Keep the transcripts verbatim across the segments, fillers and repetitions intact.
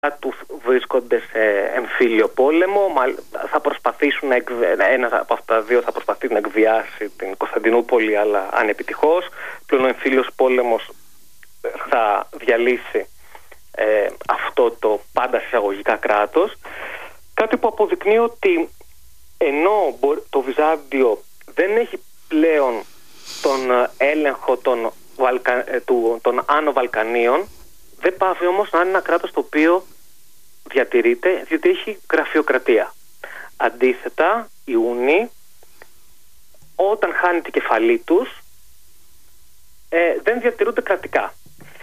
τους βρίσκονται σε εμφύλιο πόλεμο. Θα προσπαθήσουν να εκβε... ένας από αυτά τα δύο θα προσπαθήσει να εκβιάσει την Κωνσταντινούπολη, αλλά ανεπιτυχώς. Πλέον ο εμφύλιος πόλεμος θα διαλύσει ε, αυτό το πάντα εισαγωγικά κράτος. Κάτι που αποδεικνύει ότι ενώ το Βυζάντιο δεν έχει πλέον τον έλεγχο των, Βαλκα... των Άνω Βαλκανίων, δεν πάβει όμως να είναι ένα κράτος το οποίο διατηρείται, διότι έχει γραφειοκρατία. Αντίθετα, οι Ούνοι, όταν χάνει την κεφαλή τους, ε, δεν διατηρούνται κρατικά.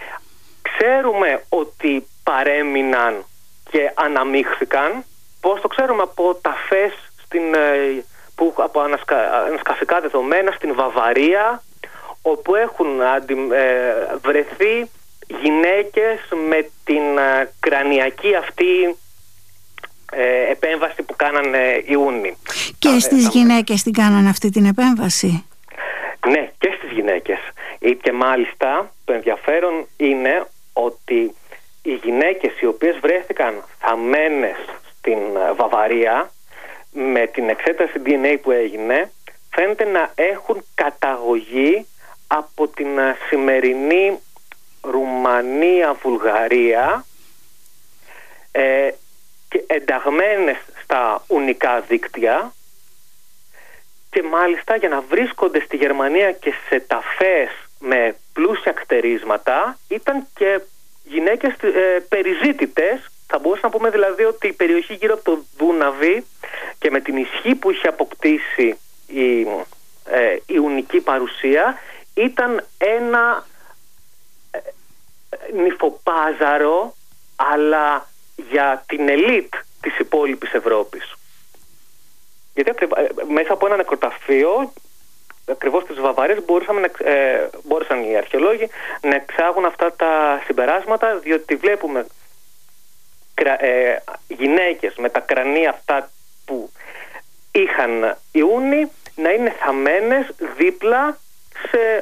Ξέρουμε ότι παρέμειναν και αναμίχθηκαν. Πώς το ξέρουμε? Από ταφές στην, ε, που, από ανασκα, ανασκαφικά δεδομένα στην Βαβαρία, όπου έχουν αντι, ε, βρεθεί γυναίκες με την ε, κρανιακή αυτή ε, επέμβαση που κάνανε οι Ούνοι. Και ε, στις ε, γυναίκες την κάνανε αυτή την επέμβαση? Ναι, και στις γυναίκες. Και μάλιστα το ενδιαφέρον είναι ότι οι γυναίκες οι οποίες βρέθηκαν θαμμένες στην Βαβαρία, με την εξέταση ντι εν έι που έγινε, φαίνεται να έχουν καταγωγή από την σημερινή Ρουμανία, Βουλγαρία, ε, και ενταγμένες στα ουνικά δίκτυα, και μάλιστα για να βρίσκονται στη Γερμανία και σε ταφές με πλούσια κτερίσματα ήταν και γυναίκες ε, περιζήτητες. Θα μπορούσαμε να πούμε δηλαδή ότι η περιοχή γύρω από το Δούναβι και με την ισχύ που είχε αποκτήσει η, ε, η ουνική παρουσία ήταν ένα ε, νυφοπάζαρο, αλλά για την ελίτ της υπόλοιπης Ευρώπης. Γιατί μέσα από ένα νεκροταφείο ακριβώς της Βαβαρίας μπορούσαμε να, ε, μπόρεσαν οι αρχαιολόγοι να εξάγουν αυτά τα συμπεράσματα, διότι βλέπουμε ε, γυναίκες με τα κρανία αυτά που είχαν οι Ούνοι να είναι θαμμένες δίπλα σε,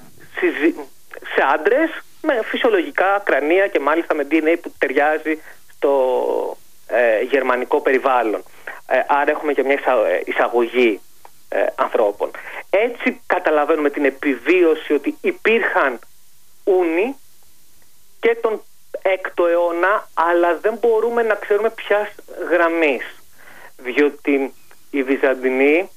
σε άντρες με φυσιολογικά κρανία και μάλιστα με ντι εν έι που ταιριάζει στο ε, γερμανικό περιβάλλον. Ε, άρα έχουμε και μια εισαγωγή ε, ανθρώπων. Έτσι καταλαβαίνουμε την επιβίωση ότι υπήρχαν Ούνοι και τον έκτο αιώνα, αλλά δεν μπορούμε να ξέρουμε ποιας γραμμής, διότι οι Βυζαντινοί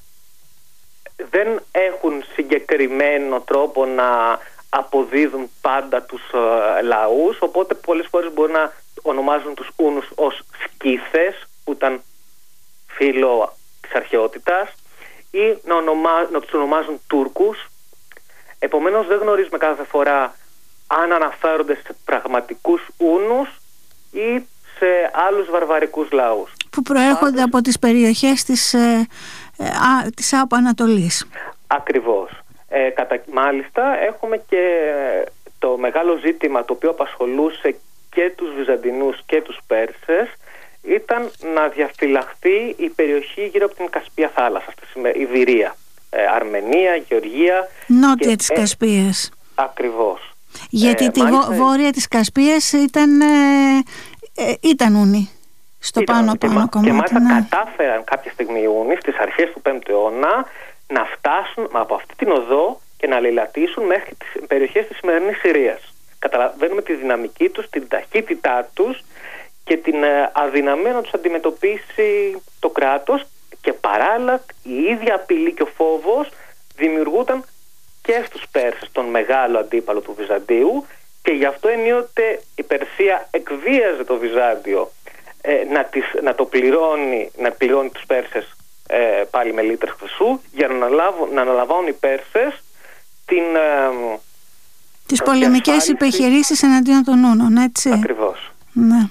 δεν έχουν συγκεκριμένο τρόπο να αποδίδουν πάντα τους ε, λαούς, οπότε πολλές φορές μπορεί να ονομάζουν τους Ούνους ως σκύθες, που ήταν φίλο της αρχαιότητας, ή να, ονομα... να τους ονομάζουν Τούρκους. Επομένως δεν γνωρίζουμε κάθε φορά αν αναφέρονται σε πραγματικούς Ούνους ή σε άλλους βαρβαρικούς λαούς που προέρχονται Ά, από τις περιοχές της, ε, ε, α, της Άπου Ανατολής. Ακριβώς. Ε, κατα... Μάλιστα έχουμε και το μεγάλο ζήτημα το οποίο απασχολούσε και τους Βυζαντινούς και τους Πέρσες, ήταν να διαφυλαχθεί η περιοχή γύρω από την Κασπία θάλασσα, η Βυρία, ε, Αρμενία, Γεωργία. Νότια και, της Κασπίας. Ε, ακριβώς. Γιατί ε, τη μάλιστα, βόρεια της Κασπίας ήταν, ε, ε, ήταν Ούνοι, στο πάνω-πάνω κομμάτι. Και μάλιστα ναι. κατάφεραν κάποια στιγμή οι Ούνοι στις αρχές του πέμπτου αιώνα να φτάσουν από αυτή την οδό και να λαιλατήσουν μέχρι τις περιοχές της σημερινής Συρίας. Καταλαβαίνουμε τη δυναμική τους, την ταχύτητά τους και την αδυναμία να τους αντιμετωπίσει το κράτος, και παράλληλα η ίδια απειλή και ο φόβος δημιουργούνταν και στους Πέρσες, τον μεγάλο αντίπαλο του Βυζαντίου, και γι' αυτό ενίοτε η Περσία εκβίαζε το Βυζάντιο ε, να, τις, να το πληρώνει, να πληρώνει τους Πέρσες ε, πάλι με λίτρες χρυσού, για να, αναλάβουν, να αναλαμβάνουν οι Πέρσες την ε, τις πολεμικές επιχειρήσεις εναντίον των Ούνων, έτσι. Ακριβώς. Ναι.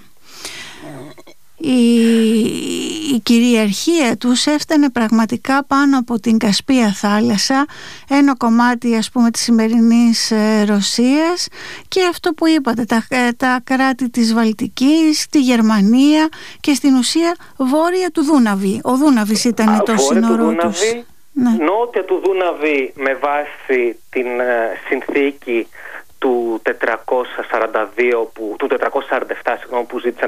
Η, η κυριαρχία τους έφτανε πραγματικά πάνω από την Κασπία θάλασσα, ένα κομμάτι ας πούμε της σημερινής ε, Ρωσίας, και αυτό που είπατε, τα, ε, τα κράτη της Βαλτικής, τη Γερμανία και στην ουσία βόρεια του Δούναβη. Ο Δούναβης ήταν Α, το σύνορό τους. Ναι. Νότια του Δούναβη με βάση την ε, συνθήκη του τετρακόσια σαράντα δύο που, του τετρακόσια σαράντα επτά συγγνώμη, που ζήτησαν